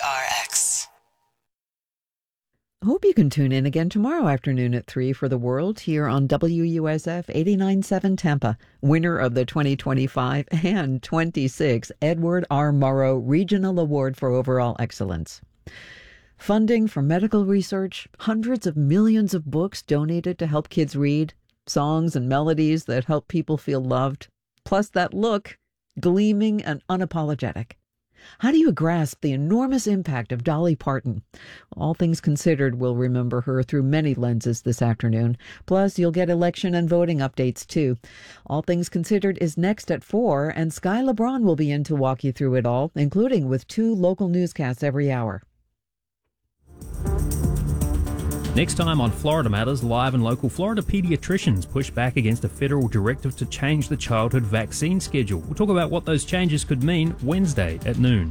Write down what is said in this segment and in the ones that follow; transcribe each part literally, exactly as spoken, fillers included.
R X. Hope you can tune in again tomorrow afternoon at three for The World here on W U S F eighty-nine point seven Tampa, winner of the twenty twenty-five and twenty-six Edward R. Murrow Regional Award for Overall Excellence. Funding for medical research, hundreds of millions of books donated to help kids read, songs and melodies that help people feel loved, plus that look, gleaming and unapologetic. How do you grasp the enormous impact of Dolly Parton? All Things Considered will remember her through many lenses this afternoon. Plus, you'll get election and voting updates, too. All Things Considered is next at four, and Sky LeBron will be in to walk you through it all, including with two local newscasts every hour. Next time on Florida Matters, live and local Florida pediatricians push back against a federal directive to change the childhood vaccine schedule. We'll talk about what those changes could mean Wednesday at noon.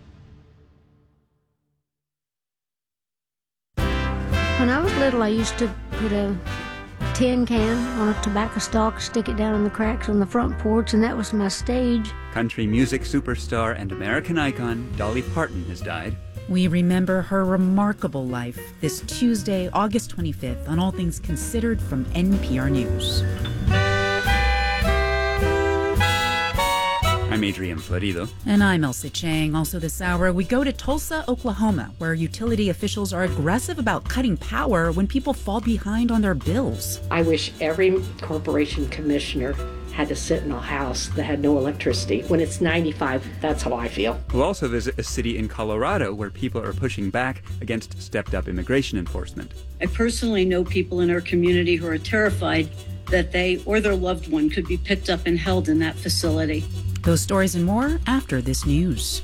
When I was little, I used to put a tin can on a tobacco stalk, stick it down in the cracks on the front porch, and that was my stage. Country music superstar and American icon Dolly Parton has died. We remember her remarkable life this Tuesday, August twenty-fifth, on All Things Considered from N P R News. I'm Adrian Florido. And I'm Elsa Chang. Also this hour, we go to Tulsa, Oklahoma, where utility officials are aggressive about cutting power when people fall behind on their bills. I wish every corporation commissioner had to sit in a house that had no electricity. When it's ninety-five, that's how I feel. We'll also visit a city in Colorado where people are pushing back against stepped-up immigration enforcement. I personally know people in our community who are terrified that they or their loved one could be picked up and held in that facility. Those stories and more after this news.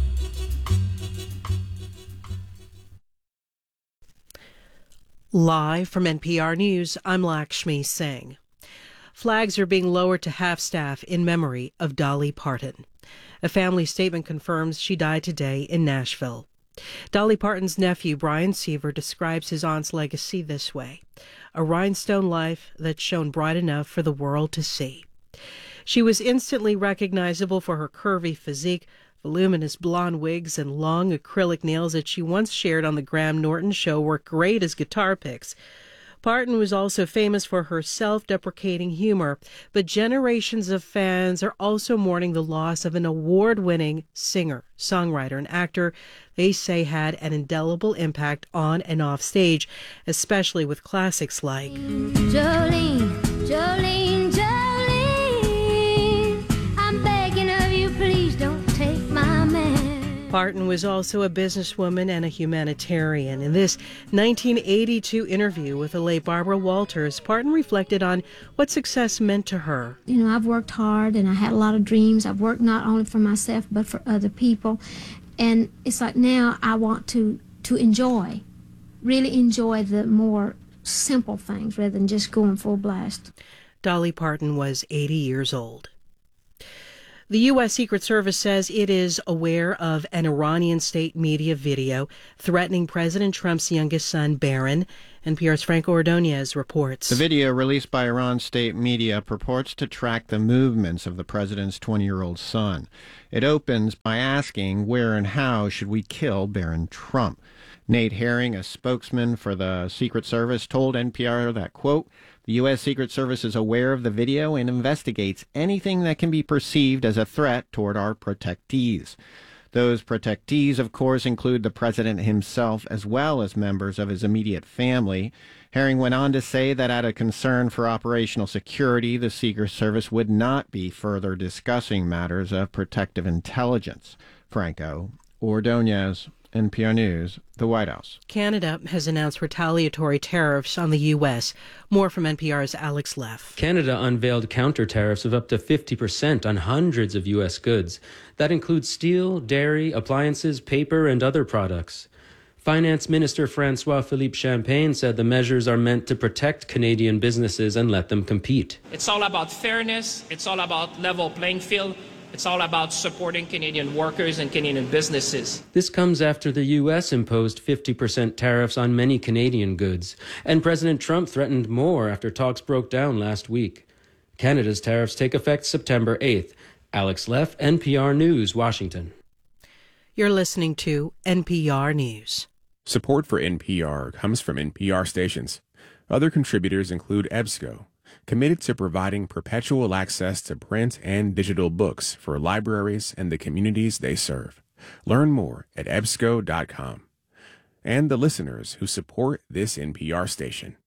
Live from N P R News, I'm Lakshmi Singh. Flags are being lowered to half-staff in memory of Dolly Parton. A family statement confirms she died today in Nashville. Dolly Parton's nephew, Brian Seaver, describes his aunt's legacy this way: a rhinestone life that shone bright enough for the world to see. She was instantly recognizable for her curvy physique, voluminous blonde wigs, and long acrylic nails that she once shared on the Graham Norton Show were great as guitar picks. Parton was also famous for her self-deprecating humor, but generations of fans are also mourning the loss of an award-winning singer, songwriter, and actor they say had an indelible impact on and off stage, especially with classics like Jolene, Jolene, Jolene, I'm begging of you, please don't take my man. Parton was also a businesswoman and a humanitarian. In this nineteen eighty-two interview with the late Barbara Walters, Parton reflected on what success meant to her. You know, I've worked hard and I had a lot of dreams. I've worked not only for myself but for other people. And it's like now I want to, to enjoy, really enjoy the more simple things rather than just going full blast. Dolly Parton was eighty years old. The U S Secret Service says it is aware of an Iranian state media video threatening President Trump's youngest son, Barron. N P R's Franco Ordonez reports. The video released by Iran state media purports to track the movements of the president's twenty-year-old son. It opens by asking where and how should we kill Barron Trump. Nate Herring, a spokesman for the Secret Service, told N P R that, quote, the U S Secret Service is aware of the video and investigates anything that can be perceived as a threat toward our protectees. Those protectees, of course, include the president himself as well as members of his immediate family. Herring went on to say that out of concern for operational security, the Secret Service would not be further discussing matters of protective intelligence. Franco Ordonez, N P R News, the White House. Canada has announced retaliatory tariffs on the U S. More from N P R's Alex Leff. Canada unveiled counter tariffs of up to fifty percent on hundreds of U S goods. That includes steel, dairy, appliances, paper, and other products. Finance Minister François-Philippe Champagne said the measures are meant to protect Canadian businesses and let them compete. It's all about fairness. It's all about level playing field. It's all about supporting Canadian workers and Canadian businesses. This comes after the U S imposed fifty percent tariffs on many Canadian goods, and President Trump threatened more after talks broke down last week. Canada's tariffs take effect September eighth. Alex Leff, N P R News, Washington. You're listening to N P R News. Support for N P R comes from N P R stations. Other contributors include EBSCO, committed to providing perpetual access to print and digital books for libraries and the communities they serve. Learn more at E B S C O dot com. And the listeners who support this N P R station.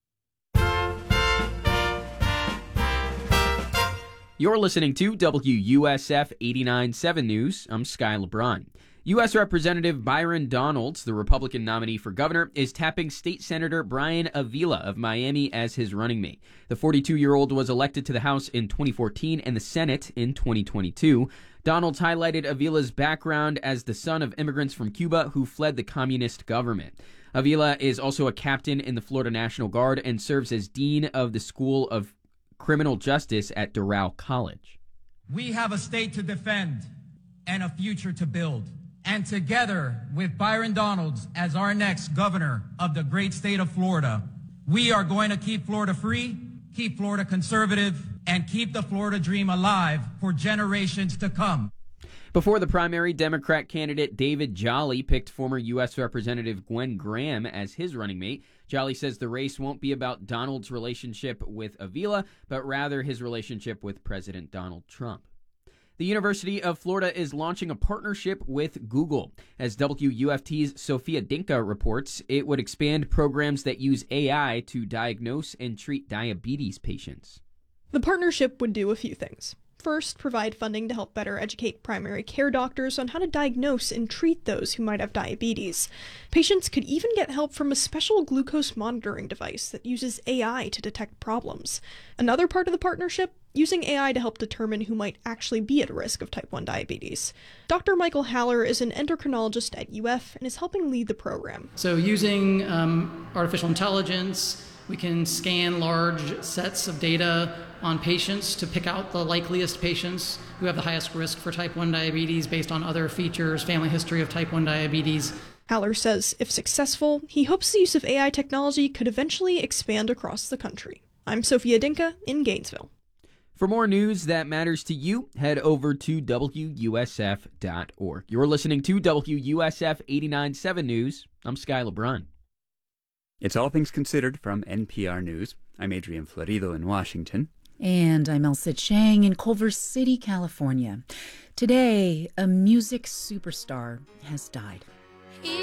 You're listening to W U S F eighty-nine point seven News. I'm Sky LeBron. U S. Representative Byron Donalds, the Republican nominee for governor, is tapping State Senator Brian Avila of Miami as his running mate. The forty-two-year-old was elected to the House in twenty fourteen and the Senate in twenty twenty-two. Donalds highlighted Avila's background as the son of immigrants from Cuba who fled the communist government. Avila is also a captain in the Florida National Guard and serves as dean of the School of Criminal Justice at Doral College. We have a state to defend and a future to build. And together with Byron Donalds as our next governor of the great state of Florida, we are going to keep Florida free, keep Florida conservative, and keep the Florida dream alive for generations to come. Before the primary, Democrat candidate David Jolly picked former U S. Representative Gwen Graham as his running mate. Jolly says the race won't be about Donald's relationship with Avila, but rather his relationship with President Donald Trump. The University of Florida is launching a partnership with Google. As W U F T's Sophia Dinka reports, it would expand programs that use A I to diagnose and treat diabetes patients. The partnership would do a few things. First, provide funding to help better educate primary care doctors on how to diagnose and treat those who might have diabetes. Patients could even get help from a special glucose monitoring device that uses A I to detect problems. Another part of the partnership, using A I to help determine who might actually be at risk of type one diabetes. Doctor Michael Haller is an endocrinologist at U F and is helping lead the program. So using um, artificial intelligence, we can scan large sets of data on patients to pick out the likeliest patients who have the highest risk for type one diabetes based on other features, family history of type one diabetes. Haller says if successful, he hopes the use of A I technology could eventually expand across the country. I'm Sophia Dinka in Gainesville. For more news that matters to you, head over to W U S F dot org. You're listening to W U S F eighty-nine point seven News. I'm Sky LeBron. It's All Things Considered from N P R News. I'm Adrian Florido in Washington. And I'm Elsa Chang in Culver City, California. Today, a music superstar has died.